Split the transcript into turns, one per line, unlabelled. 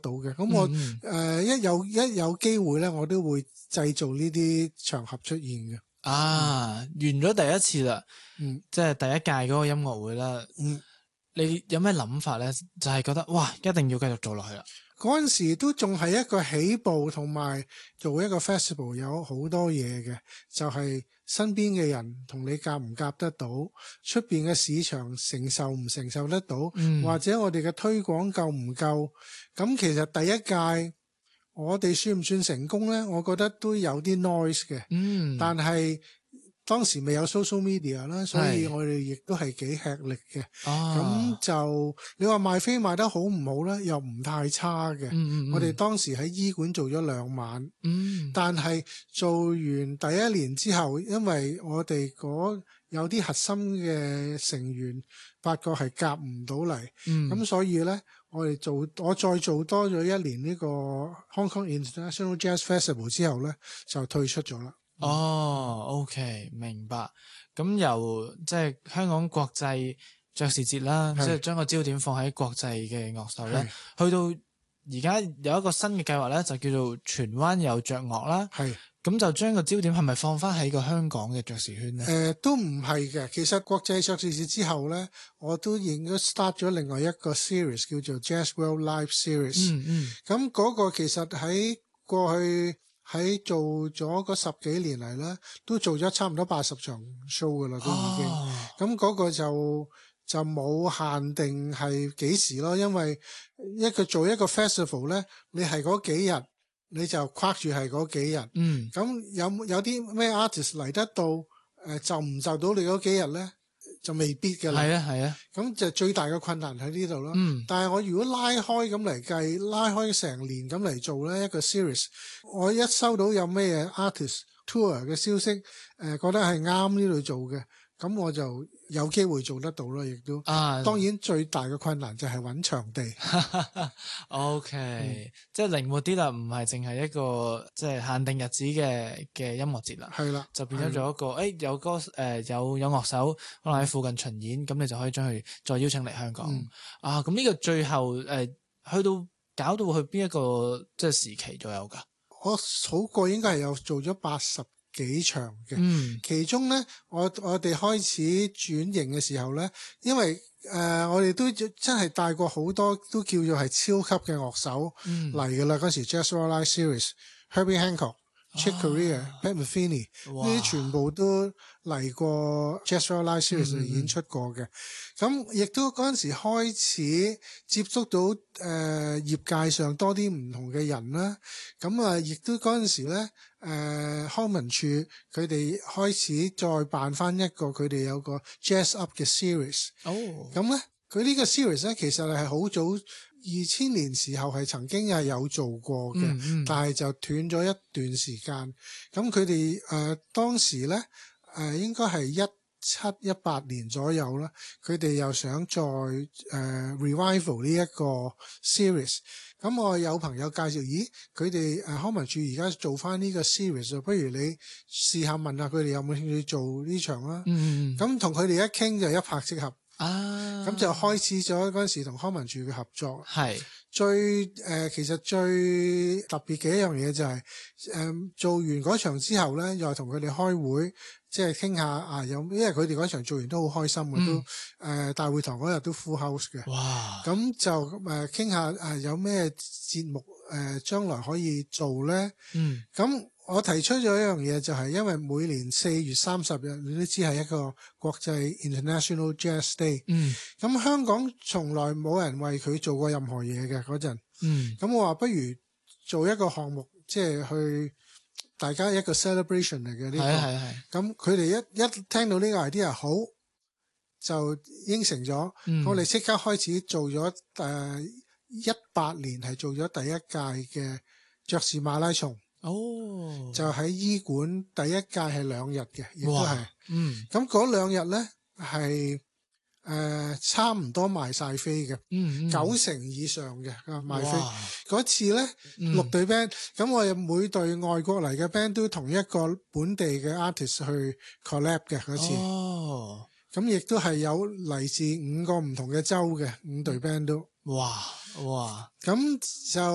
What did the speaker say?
到嘅。咁我一有機會咧，我都會製造呢啲場合出現嘅。
完咗第一次啦，即係第一屆嗰個音樂會啦。你有咩諗法咧？就係覺得哇，一定要繼續做落去啦。
嗰陣時都仲係一個起步，同埋做一個 festival 有好多嘢嘅，就係身邊嘅人同你夾唔夾得到，出邊嘅市場承受唔承受得到，或者我哋嘅推廣夠唔夠。咁其實第一屆我哋算唔算成功呢？我覺得都有啲 noise 嘅，但係當時未有 social media 啦，所以我哋亦都係幾吃力嘅。咁就你話賣飛賣得好唔好呢？又唔太差嘅。我哋當時喺醫館做咗2晚，但係做完第一年之後，因為我哋有啲核心嘅成員發覺係夾唔到嚟，咁所以呢，我再做多咗1年呢個 Hong Kong International Jazz Festival 之後呢，就退出咗啦。
OK， 明白。咁由即係香港國際爵士節啦，即係將個焦點放喺國際嘅樂手咧，去到而家有一個新嘅計劃咧，就叫做荃灣有爵樂啦。咁就將個焦點係咪放翻喺個香港嘅爵士圈咧？
都唔係嘅。其實國際爵士節之後咧，我都已經 start 咗另外一個 series 叫做 Jazz World Live Series。咁嗰個其實喺過去喺做咗嗰10幾年嚟咧，都做咗差唔多80場 show 噶啦，都已經。咁嗰個就冇限定係幾時咯，因為做一個 festival 咧，你係嗰幾日你就框住係嗰幾日。咁有啲咩 artist 嚟得到就唔就到你嗰幾日咧，就未必㗎啦。
係啊。咁
就最大嘅困難喺呢度咯。但係我如果拉開咁嚟計，拉開成年咁嚟做咧一個 series， 我一收到有咩 artist tour 嘅消息，覺得係啱呢度做嘅，咁我就有機會做得到咯，亦都。當然最大嘅困難就係揾場地。
OK，即係靈活啲啦，唔係淨係一個即係限定日子嘅音樂節啦。係啦，就變咗做一個有歌有樂手可能喺附近巡演，咁你就可以將佢再邀請嚟香港。咁呢個最後去到搞到去邊一個即係時期左右㗎？
我數過應該係有做咗80幾場嘅。其中咧我哋開始轉型嘅時候咧，因為我哋都真係帶過好多都叫做係超級嘅樂手嚟㗎啦。嗰時 Jazz World Live Series、Herbie Hancock、Chick Corea、Pat Metheny 呢啲全部都嚟過 Jazz World Live Series 嚟演出過嘅。咁亦都嗰陣時開始接觸到業界上多啲唔同嘅人啦。咁亦都嗰陣時咧康文署佢哋開始再辦翻一個佢哋有個 Jazz Up 嘅 series。咁咧佢呢個 series 咧其實係好早2000年時候係曾經係有做過嘅，但係就斷咗一段時間。咁佢哋當時咧應該係17-18年左右啦，佢哋又想再revival 呢一個 series。咁我有朋友介紹，佢哋康文署而家做翻呢個 series， 不如你試下問下佢哋有冇興趣做呢場啦。咁同佢哋一傾就一拍即合。咁就開始咗嗰陣時同康文署嘅合作。其實最特別嘅一樣嘢就係做完嗰場之後咧，又同佢哋開會，即係傾下因為佢哋嗰場做完都好開心嘅，都大會堂嗰日都 full house 嘅。咁就傾下有咩節目將來可以做咧。咁我提出咗一樣嘢，就係因為每年4月30日你都知係一個國際 International Jazz Day。咁香港從來冇人為佢做過任何嘢嘅嗰陣。咁我話不如做一個項目，即係去大家一個 celebration 嚟嘅呢個。咁佢哋一聽到呢個 idea 好，就應承咗。我哋即刻開始做咗18年係做咗第一屆嘅爵士馬拉松。就喺醫館第一屆係2日嘅，亦都係。咁嗰2日咧係差唔多賣晒飛嘅，90%以上嘅賣飛。嗰次咧6隊 band， 咁我哋每隊外國嚟嘅 band 都同一個本地嘅 artist 去 collab 嘅嗰次。咁亦都係有嚟自5個唔同嘅州嘅5隊 band 都。咁就